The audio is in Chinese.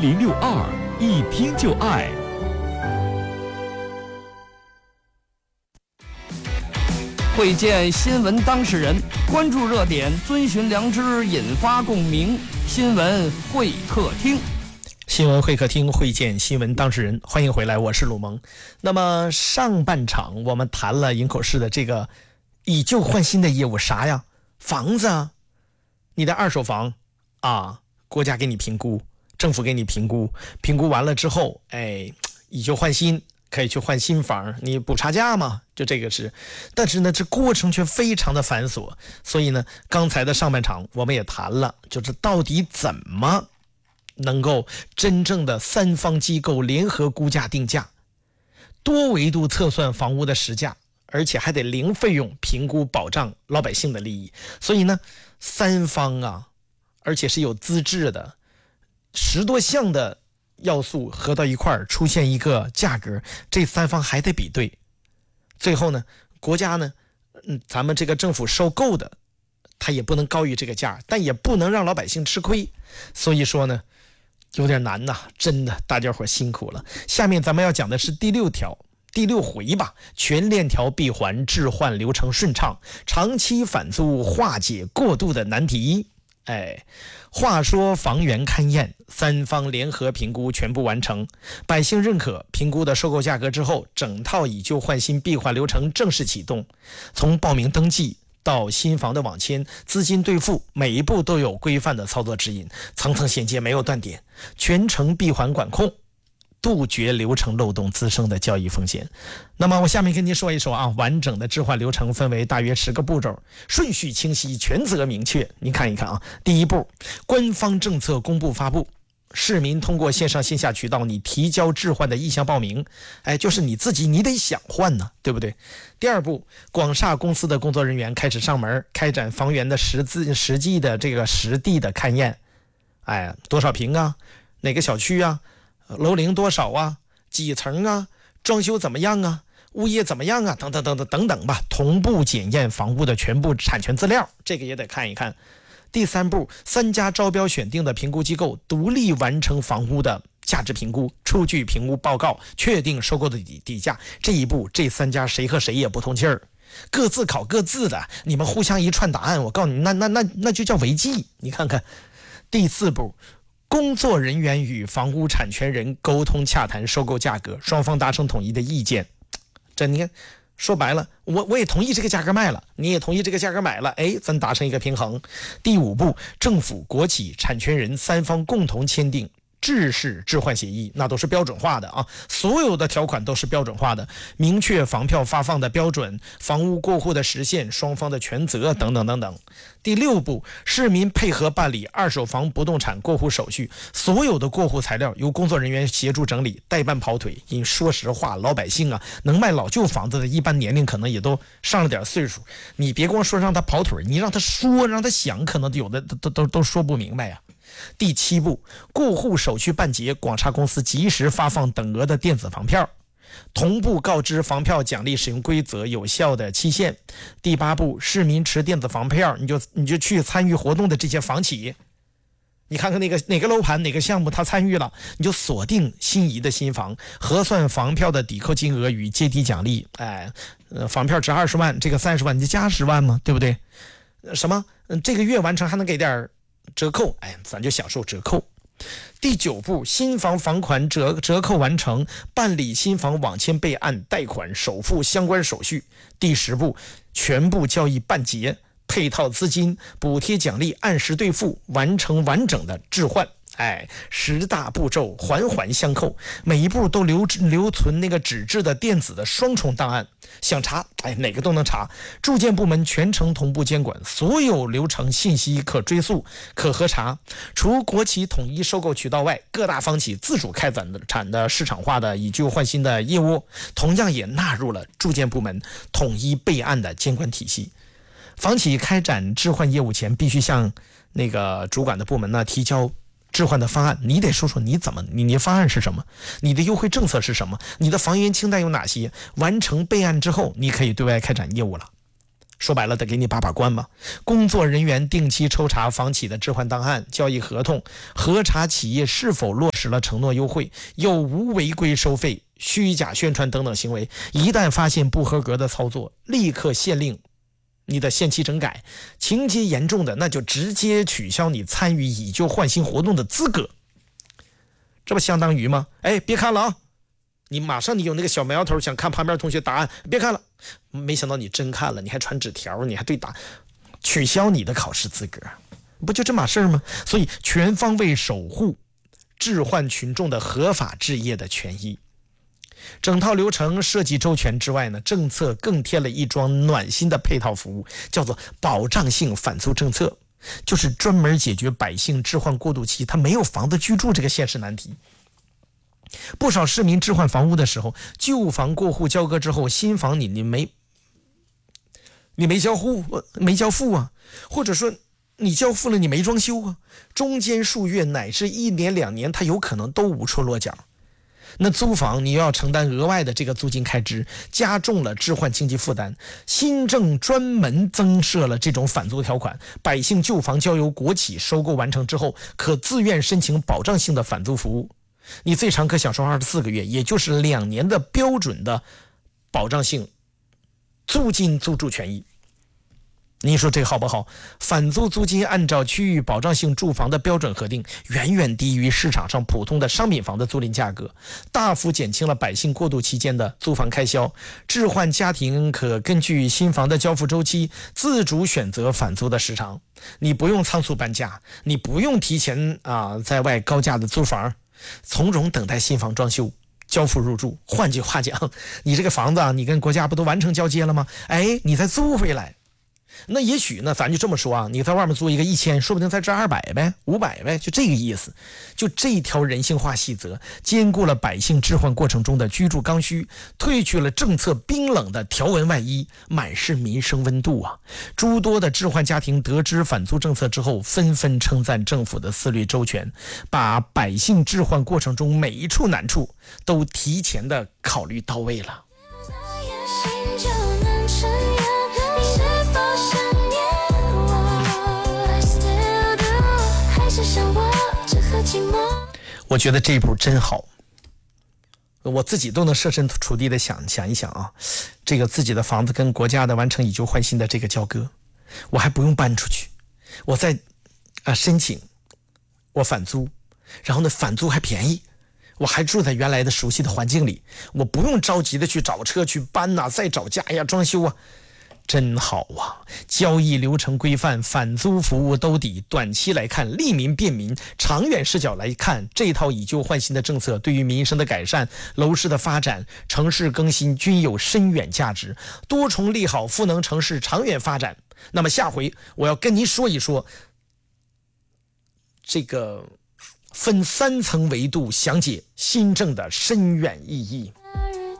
0062，一听就爱。 会见新闻当事人，关注热点，遵循良知，引发共鸣。新闻会客厅， 新闻会客厅会见新闻当事人，欢迎回来，我是鲁蒙。那么上半场我们谈了营口市的这个以旧换新的业务，啥呀？房子啊，你的二手房啊，国家给你评估，政府给你评估，评估完了之后，以旧换新，可以去换新房，你补差价嘛，就这个是。但是呢，这过程却非常的繁琐，所以呢，刚才的上半场我们也谈了，就是到底怎么能够真正的三方机构联合估价定价，多维度测算房屋的实价，而且还得零费用评估，保障老百姓的利益。所以呢，三方啊，而且是有资质的，10多项的要素合到一块儿，出现一个价格，这三方还得比对。最后呢，国家呢，咱们这个政府收购的，它也不能高于这个价，但也不能让老百姓吃亏。所以说呢，有点难呐，真的，大家伙辛苦了。下面咱们要讲的是第6条。第6回吧，全链条闭环，置换流程顺畅，长期返租化解过渡的难题。话说房源勘验，三方联合评估全部完成，百姓认可评估的收购价格之后，整套以旧换新闭环流程正式启动。从报名登记到新房的网签、资金兑付，每一步都有规范的操作指引，层层衔接，没有断点，全程闭环管控，杜绝流程漏洞滋生的交易风险。那么我下面跟您说一说啊，完整的置换流程分为大约10个步骤，顺序清晰，权责明确。你看一看啊，第一步，官方政策公布发布，市民通过线上线下渠道，你提交置换的意向报名，就是你自己，你得想换呢，对不对？第二步，广厦公司的工作人员开始上门，开展房源的实际的这个实地的勘验，多少平啊，哪个小区啊，楼龄多少啊，几层啊，装修怎么样啊，物业怎么样啊，等等等等等等吧，同步检验房屋的全部产权资料，这个也得看一看。第三步，3家招标选定的评估机构独立完成房屋的价值评估，出具评估报告，确定收购的底价。这一步，这3家谁和谁也不通气儿，各自考各自的，你们互相一串答案，我告诉你，那就叫违纪。你看看。第四步，工作人员与房屋产权人沟通洽谈收购价格，双方达成统一的意见。这你看，说白了，我也同意这个价格卖了，你也同意这个价格买了，咱达成一个平衡。第5步，政府、国企、产权人3方共同签订制式置换协议，那都是标准化的啊，所有的条款都是标准化的，明确房票发放的标准、房屋过户的时限、双方的权责等等等等。第6步，市民配合办理二手房不动产过户手续，所有的过户材料由工作人员协助整理，代办跑腿。因说实话，老百姓啊，能卖老旧房子的，一般年龄可能也都上了点岁数，你别光说让他跑腿，你让他说，让他想，可能有的都说不明白呀。第7步，过户手续办结，广厦公司及时发放等额的电子房票，同步告知房票奖励使用规则有效的期限。第8步，市民持电子房票，你就去参与活动的这些房企，你看看哪个楼盘哪个项目他参与了，你就锁定心仪的新房，核算房票的抵扣金额与阶梯奖励。房票值20万，这个30万你就加10万嘛，对不对？这个月完成还能给点折扣，咱就享受折扣。第9步，新房房款折扣完成，办理新房网签备案、贷款、首付相关手续。第10步，全部交易办结，配套资金、补贴奖励按时兑付，完成完整的置换。10大步骤环环相扣，每一步都留存那个纸质的电子的双重档案，想查哪个都能查。住建部门全程同步监管，所有流程信息可追溯、可核查。除国企统一收购渠道外，各大房企自主开展的市场化的以旧换新的业务，同样也纳入了住建部门统一备案的监管体系。房企开展置换业务前，必须向那个主管的部门呢提交置换的方案，你得说说你的方案是什么，你的优惠政策是什么，你的房源清单有哪些。完成备案之后，你可以对外开展业务了。 说白了得给你把关嘛。工作人员定期抽查房企的置换档案、交易合同，核查企业是否落实了承诺优惠，有无违规收费、虚假宣传等等行为。一旦发现不合格的操作，立刻限令你的限期整改，情节严重的那就直接取消你参与以旧换新活动的资格。这不相当于吗？别看了啊！你马上你有那个小苗头想看旁边同学答案，别看了。没想到你真看了，你还传纸条，你还对答，取消你的考试资格，不就这码事吗？所以全方位守护置换群众的合法置业的权益。整套流程设计周全之外呢，政策更添了一桩暖心的配套服务，叫做保障性返租政策，就是专门解决百姓置换过渡期他没有房子居住这个现实难题。不少市民置换房屋的时候，旧房过户交割之后，新房你没交付啊，或者说你交付了你没装修啊，中间数月乃至1年2年，它有可能都无处落脚。那租房你要承担额外的这个租金开支，加重了置换经济负担。新政专门增设了这种返租条款，百姓旧房交由国企收购完成之后，可自愿申请保障性的返租服务。你最长可享受24个月，也就是2年的标准的保障性租金租住权益。你说这好不好？返租租金按照区域保障性住房的标准核定，远远低于市场上普通的商品房的租赁价格，大幅减轻了百姓过渡期间的租房开销。置换家庭可根据新房的交付周期自主选择返租的时长，你不用仓促搬家，你不用提前在外高价的租房，从容等待新房装修交付入住。换句话讲，你这个房子你跟国家不都完成交接了吗？你再租回来，那也许呢，咱就这么说你在外面租一个1000，说不定再值200呗，500呗，就这个意思。就这条人性化细则，兼顾了百姓置换过程中的居住刚需，褪去了政策冰冷的条文外衣，满是民生温度啊！诸多的置换家庭得知返租政策之后，纷纷称赞政府的思虑周全，把百姓置换过程中每一处难处都提前的考虑到位了。我觉得这一步真好，我自己都能设身处地的想一想这个自己的房子跟国家的完成以旧换新的这个交割，我还不用搬出去，我再申请我返租，然后呢返租还便宜，我还住在原来的熟悉的环境里，我不用着急的去找车去搬再找家装修真好啊！交易流程规范，返租服务兜底，短期来看利民便民，长远视角来看，这套以旧换新的政策对于民生的改善、楼市的发展、城市更新均有深远价值，多重利好赋能城市长远发展。那么下回我要跟您说一说这个分3层维度详解新政的深远意义。